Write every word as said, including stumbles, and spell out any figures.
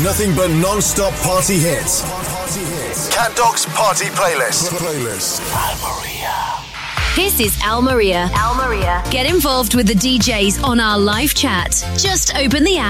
Nothing but non-stop party hits. Cat Dog's Party Playlist. Playlist. Almeria. This is Almeria. Almeria. Get involved with the D Js on our live chat. Just open the app.